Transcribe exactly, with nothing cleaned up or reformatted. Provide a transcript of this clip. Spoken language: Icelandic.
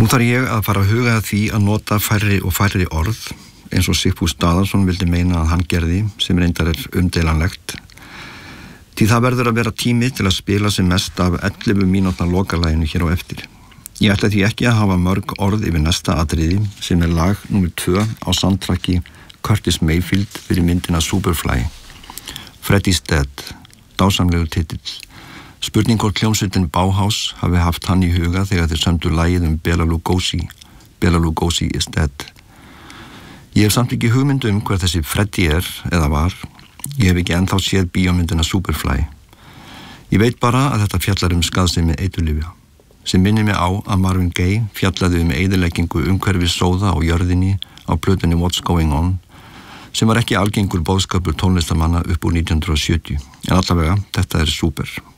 Nú þarf ég að fara að huga að því að nota færri og færri orð, eins og Sigfús Daðason vildi meina að hann gerði, sem reyndar er umdeilanlegt. Því það verður að vera tími til að spila sem mest af ellefu mínútna lokalæginu hér á eftir. Ég ætla því ekki að hafa mörg orð yfir næsta atriði, sem er lag númer tvö á soundtracki Curtis Mayfield fyrir myndina Superfly. Freddy's Dead, dásamlegur titill. Spurning hvort hljómsveitin Bauhaus hafi haft hann í huga þegar þeir sömdu lagið um Bela Lugosi. Bela Lugosi is dead. Ég hef samt ekki hugmyndu um hver þessi Freddy er eða var. Ég hef ekki ennþá séð bíómyndina Superfly. Ég veit bara að þetta fjallar um skaðsemi eiturlyfja, sem minnir mig á að Marvin Gaye fjallaði um eyðileggingu umhverfis sóða á jörðinni á plötunni What's Going On, sem var ekki algengur boðskapur tónlistarmanna upp úr nítján hundruð og sjötíu. En allavega, þetta er super.